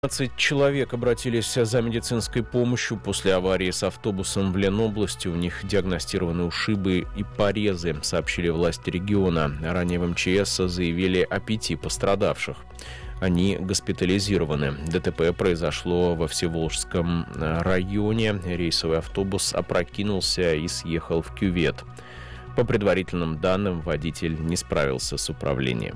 15 человек обратились за медицинской помощью после аварии с автобусом в Ленобласти. У них диагностированы ушибы и порезы, сообщили власти региона. Ранее в МЧС заявили о 5 пострадавших. Они госпитализированы. ДТП произошло во Всеволожском районе. Рейсовый автобус опрокинулся и съехал в кювет. По предварительным данным, водитель не справился с управлением.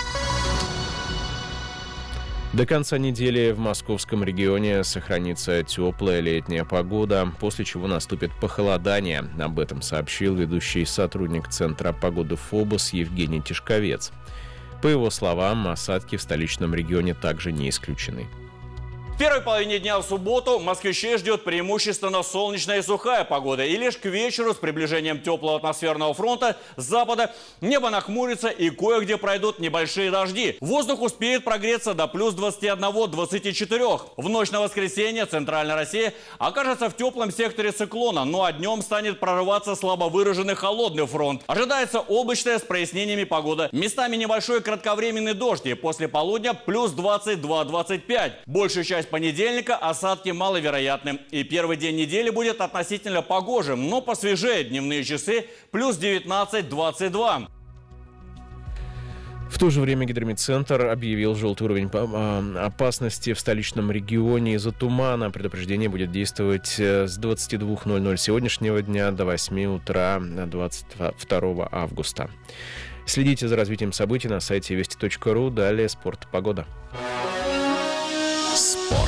До конца недели в московском регионе сохранится теплая летняя погода, после чего наступит похолодание. Об этом сообщил ведущий сотрудник Центра погоды ФОБОС Евгений Тишковец. По его словам, осадки в столичном регионе также не исключены. В первой половине дня в субботу москвичей ждет преимущественно солнечная и сухая погода. И лишь к вечеру с приближением теплого атмосферного фронта с запада небо нахмурится и кое-где пройдут небольшие дожди. Воздух успеет прогреться до плюс 21-24. В ночь на воскресенье центральная Россия окажется в теплом секторе циклона, ну а днем станет прорываться слабо выраженный холодный фронт. Ожидается облачная с прояснениями погода. Местами небольшой кратковременный дождь и после полудня плюс 22-25. Большую часть понедельника осадки маловероятны. И первый день недели будет относительно погожим, но посвежее. Дневные часы плюс 19-22. В то же время Гидрометцентр объявил желтый уровень опасности в столичном регионе из-за тумана. Предупреждение будет действовать с 22:00 сегодняшнего дня до 8 утра 22 августа. Следите за развитием событий на сайте вести.ру. Далее спорт, погода. Спорт.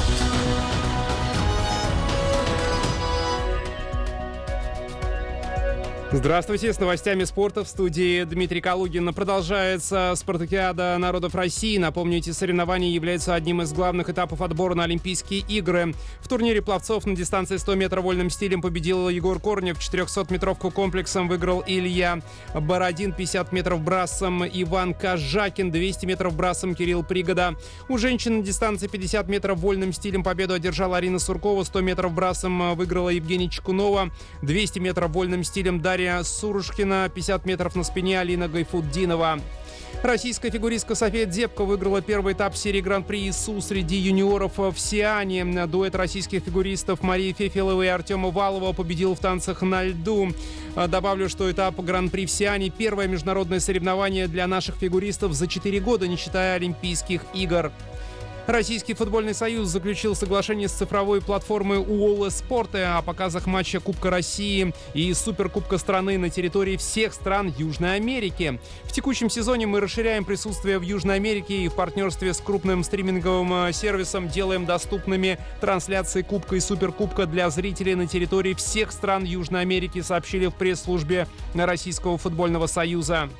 Здравствуйте, с новостями спорта в студии Дмитрий Калугин. Продолжается спартакиада народов России. Напомню, эти соревнования являются одним из главных этапов отбора на Олимпийские игры. В турнире пловцов на дистанции 100 метров вольным стилем победил Егор Корнев. 400-метровку комплексом выиграл Илья Бородин. 50 метров брасом Иван Кожакин. 200 метров брасом Кирилл Пригода. У женщин на дистанции 50 метров вольным стилем победу одержала Арина Суркова. 100 метров брасом выиграла Евгения Чекунова. 200 метров вольным стилем Дарья Сурушкина, 50 метров на спине Алина Гайфутдинова. Российская фигуристка София Дзепко выиграла первый этап серии Гран-при ИСУ среди юниоров в Сиане. Дуэт российских фигуристов Марии Фефиловой и Артема Валова победил в танцах на льду. Добавлю, что этап Гран-при в Сиане – первое международное соревнование для наших фигуристов за 4 года, не считая Олимпийских игр. Российский футбольный союз заключил соглашение с цифровой платформой УОЛ Спорт о показах матча Кубка России и Суперкубка страны на территории всех стран Южной Америки. В текущем сезоне мы расширяем присутствие в Южной Америке и в партнерстве с крупным стриминговым сервисом делаем доступными трансляции Кубка и Суперкубка для зрителей на территории всех стран Южной Америки, сообщили в пресс-службе Российского футбольного союза.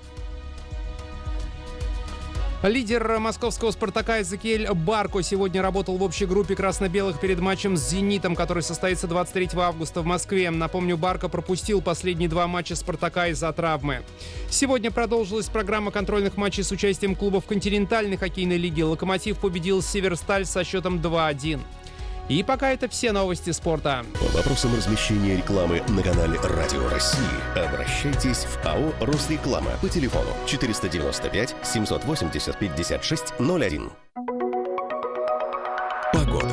Лидер московского «Спартака» Эзекиэль Барко сегодня работал в общей группе красно-белых перед матчем с «Зенитом», который состоится 23 августа в Москве. Напомню, Барко пропустил последние 2 матча «Спартака» из-за травмы. Сегодня продолжилась программа контрольных матчей с участием клубов континентальной хоккейной лиги. «Локомотив» победил «Северсталь» со счетом 2-1. И пока это все новости спорта. По вопросам размещения рекламы на канале «Радио России» обращайтесь в АО «Росреклама» по телефону 495 780 56 01. Погода.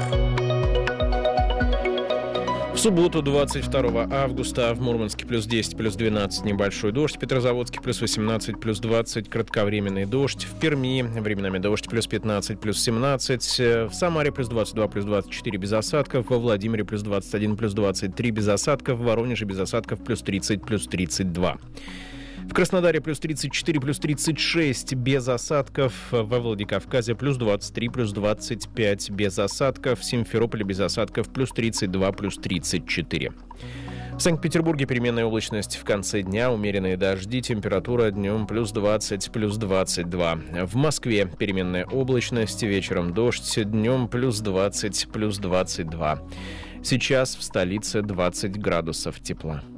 В субботу, 22 августа, в Мурманске плюс 10, плюс 12 небольшой дождь, в Петрозаводске плюс 18, плюс 20 кратковременный дождь, в Перми временами дождь плюс 15, плюс 17, в Самаре плюс 22, плюс 24 без осадков, во Владимире плюс 21, плюс 23 без осадков, в Воронеже без осадков плюс 30, плюс 32. В Краснодаре плюс 34, плюс 36 без осадков. Во Владикавказе плюс 23, плюс 25 без осадков. В Симферополе без осадков плюс 32, плюс 34. В Санкт-Петербурге переменная облачность в конце дня, умеренные дожди, температура днем плюс 20, плюс 22. В Москве переменная облачность, вечером дождь, днем плюс 20, плюс 22. Сейчас в столице 20 градусов тепла.